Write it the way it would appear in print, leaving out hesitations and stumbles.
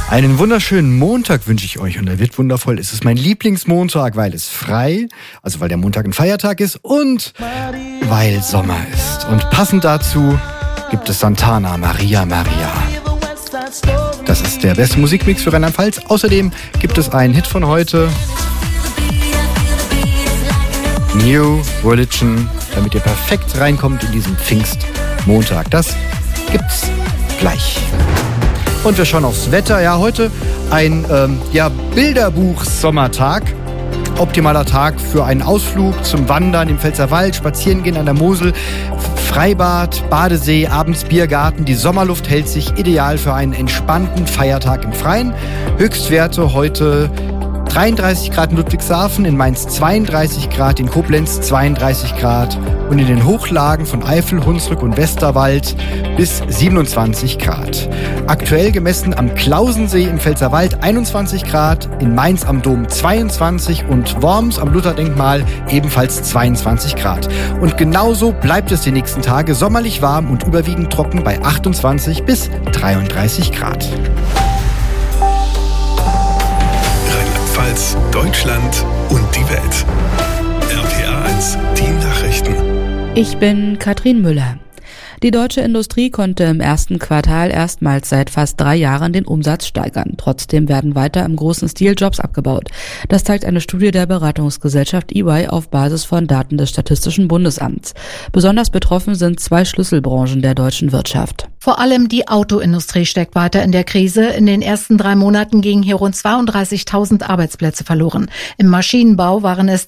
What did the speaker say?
Einen wunderschönen Montag wünsche ich euch und er wird wundervoll. Es ist mein Lieblingsmontag, weil es frei, also weil der Montag ein Feiertag ist und weil Sommer ist. Und passend dazu gibt es Santana, Maria Maria. Das ist der beste Musikmix für Rheinland-Pfalz. Außerdem gibt es einen Hit von heute, New Religion, damit ihr perfekt reinkommt in diesen Pfingstmontag. Das gibt's gleich. Und wir schauen aufs Wetter. Ja, heute ein Bilderbuch-Sommertag. Optimaler Tag für einen Ausflug zum Wandern im Pfälzerwald, Spazierengehen an der Mosel, Freibad, Badesee, abends Biergarten. Die Sommerluft hält sich ideal für einen entspannten Feiertag im Freien. Höchstwerte heute 33 Grad in Ludwigshafen, in Mainz 32 Grad, in Koblenz 32 Grad und in den Hochlagen von Eifel, Hunsrück und Westerwald bis 27 Grad. Aktuell gemessen am Klausensee im Pfälzerwald 21 Grad, in Mainz am Dom 22 und Worms am Lutherdenkmal ebenfalls 22 Grad. Und genauso bleibt es die nächsten Tage sommerlich warm und überwiegend trocken bei 28 bis 33 Grad. Rheinland-Pfalz, Deutschland und die Welt. RPA 1, die Nachrichten. Ich bin Katrin Müller. Die deutsche Industrie konnte im ersten Quartal erstmals seit fast 3 Jahren den Umsatz steigern. Trotzdem werden weiter im großen Stil Jobs abgebaut. Das zeigt eine Studie der Beratungsgesellschaft EY auf Basis von Daten des Statistischen Bundesamts. Besonders betroffen sind 2 Schlüsselbranchen der deutschen Wirtschaft. Vor allem die Autoindustrie steckt weiter in der Krise. In den ersten 3 Monaten gingen hier rund 32.000 Arbeitsplätze verloren. Im Maschinenbau waren es